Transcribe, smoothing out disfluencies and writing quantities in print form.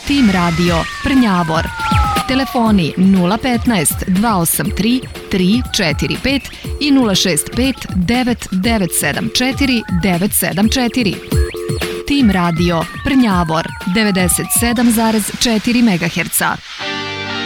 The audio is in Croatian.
Tim Radio Prnjavor. Telefoni 015 283 345 i 065 9974 974. Tim Radio Prnjavor 97,4 MHz.